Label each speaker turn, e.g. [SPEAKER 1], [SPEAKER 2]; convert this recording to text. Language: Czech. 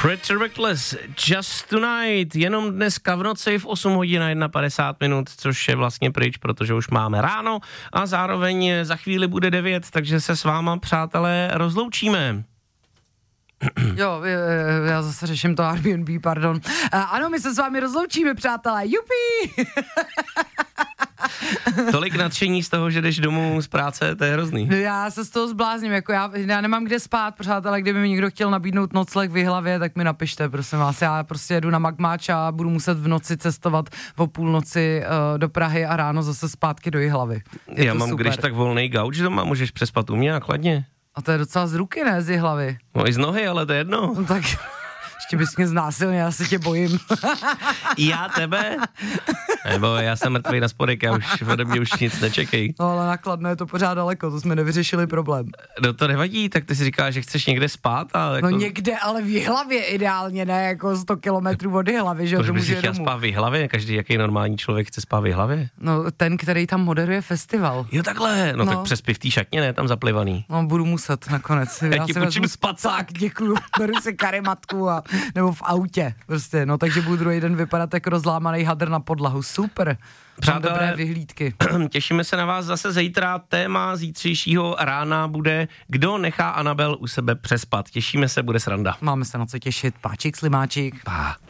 [SPEAKER 1] Pretty Reckless, Just Tonight, jenom dneska v noci v 8 hodin a 51 minut, což je vlastně pryč, protože už máme ráno a zároveň za chvíli bude 9, takže se s váma, přátelé, rozloučíme.
[SPEAKER 2] Jo, já zase řeším to Airbnb, pardon. Ano, my se s vámi rozloučíme, přátelé, jupi!
[SPEAKER 1] Tolik nadšení z toho, že jdeš domů z práce, to je hrozný.
[SPEAKER 2] Já se z toho zblázním, jako já nemám kde spát, přátelé, kdyby mi někdo chtěl nabídnout nocleh v Jihlavě, tak mi napište, prosím vás, já prostě jedu na Magmáč a budu muset v noci cestovat po půlnoci do Prahy a ráno zase zpátky do Jihlavy.
[SPEAKER 1] Já mám super. Když tak volnej gauč doma, můžeš přespat u mě nákladně.
[SPEAKER 2] A to je docela z ruky, ne z Jihlavy?
[SPEAKER 1] No i z nohy, ale to je jedno.
[SPEAKER 2] No tak ještě bys mě znásilnil, já se tě bojím.
[SPEAKER 1] Já tebe? Nebo já jsem mrtvý na spodek, já už ode mě už nic nečekej.
[SPEAKER 2] No ale nakladno je to pořád daleko, to jsme nevyřešili problém.
[SPEAKER 1] No to nevadí, tak ty si říkáš, že chceš někde spát a jako...
[SPEAKER 2] No někde, ale v Jihlavě ideálně, ne jako 100 kilometrů od Jihlavy, že jo, to
[SPEAKER 1] může domů. Proč bys chtěl spát v Jihlavě? Každý, jaký normální člověk chce spát v Jihlavě?
[SPEAKER 2] No ten, který tam moderuje festival.
[SPEAKER 1] Jo takhle, no tak přespí v té šatně, ne, tam zaplivaný.
[SPEAKER 2] No budu muset nakonec.
[SPEAKER 1] Já ti počím spacák.
[SPEAKER 2] Děkuju, beru si karimatku a nebo v autě, prostě, no takže budu druhý den vypadat jako rozlámaný hadr na podlahu, super. Přátelé, dobré vyhlídky.
[SPEAKER 1] Těšíme se na vás zase zítra. Téma zítřejšího rána bude, kdo nechá Anabel u sebe přespat. Těšíme se, bude sranda.
[SPEAKER 2] Máme se na co těšit. Páčik, slimáčik.
[SPEAKER 1] Pá.